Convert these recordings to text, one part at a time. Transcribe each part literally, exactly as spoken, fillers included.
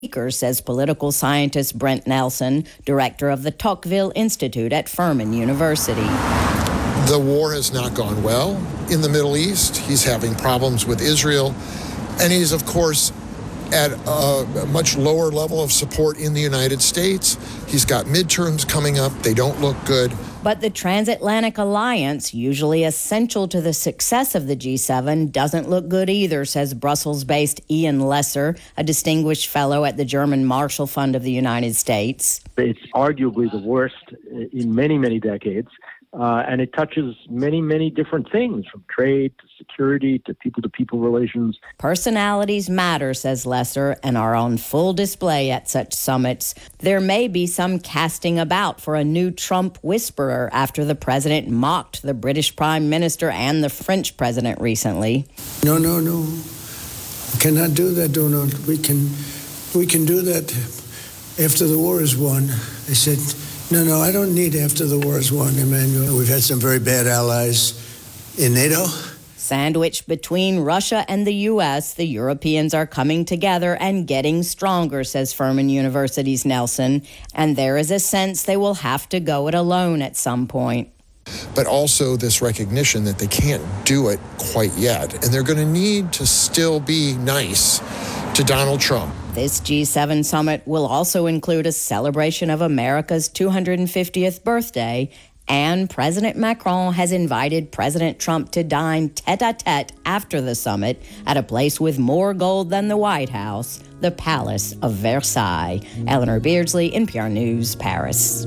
Speaker, says political scientist Brent Nelson, director of the Tocqueville Institute at Furman University. The war has not gone well in the Middle East. He's having problems with Israel. And he's, of course, at a much lower level of support in the United States. He's got midterms coming up. They don't look good. But the transatlantic alliance, usually essential to the success of the G seven, doesn't look good either, says Brussels-based Ian Lesser, a distinguished fellow at the German Marshall Fund of the United States. It's arguably the worst in many, many decades. Uh, and it touches many, many different things, from trade to security to people-to-people relations. Personalities matter, says Lesser, and are on full display at such summits. There may be some casting about for a new Trump whisperer after the president mocked the British Prime Minister and the French president recently. No, no, no. We cannot do that, Donald. We can, we can do that after the war is won. I said, no, no, I don't need after the war is won, Emmanuel. We've had some very bad allies in NATO. Sandwiched between Russia and the U S, the Europeans are coming together and getting stronger, says Furman University's Nelson. And there is a sense they will have to go it alone at some point. But also this recognition that they can't do it quite yet. And they're going to need to still be nice to Donald Trump. This G seven summit will also include a celebration of America's two hundred fiftieth birthday, and President Macron has invited President Trump to dine tete-a-tete after the summit at a place with more gold than the White House, the Palace of Versailles. Eleanor Beardsley, N P R News, Paris.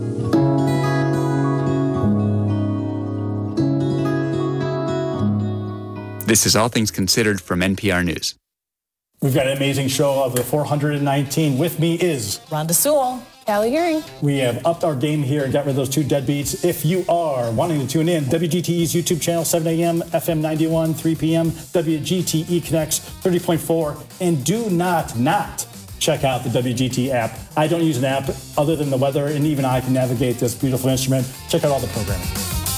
This is All Things Considered from N P R News. We've got an amazing show of the four hundred nineteen. With me is Rhonda Sewell, Callie Gearing. We have upped our game here and got rid of those two deadbeats. If you are wanting to tune in, W G T E's YouTube channel, seven a.m., F M ninety-one, three p.m., W G T E Connects, thirty point four. And do not, not check out the W G T app. I don't use an app other than the weather, and even I can navigate this beautiful instrument. Check out all the programming.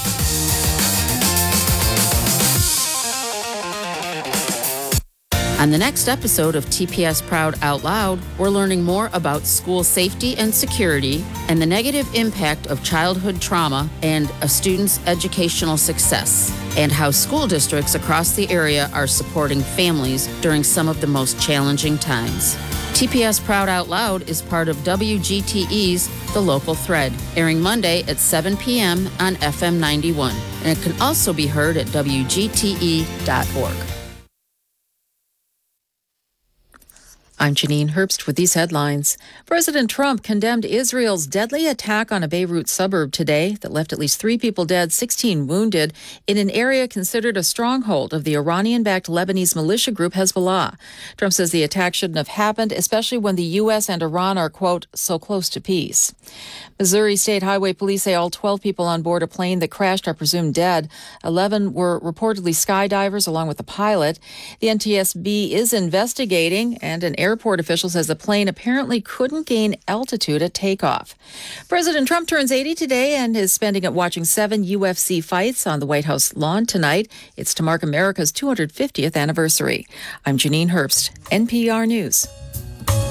On the next episode of T P S Proud Out Loud, we're learning more about school safety and security and the negative impact of childhood trauma and a student's educational success, and how school districts across the area are supporting families during some of the most challenging times. T P S Proud Out Loud is part of W G T E's The Local Thread, airing Monday at seven p.m. on F M ninety-one, and it can also be heard at W G T E dot org. I'm Janine Herbst with these headlines. President Trump condemned Israel's deadly attack on a Beirut suburb today that left at least three people dead, sixteen wounded, in an area considered a stronghold of the Iranian-backed Lebanese militia group Hezbollah. Trump says the attack shouldn't have happened, especially when the U S and Iran are, quote, so close to peace. Missouri State Highway Police say all twelve people on board a plane that crashed are presumed dead. eleven were reportedly skydivers along with the pilot. The N T S B is investigating, and an airport official says the plane apparently couldn't gain altitude at takeoff. President Trump turns eighty today and is spending it watching seven U F C fights on the White House lawn tonight. It's to mark America's two hundred fiftieth anniversary. I'm Janine Herbst, N P R News.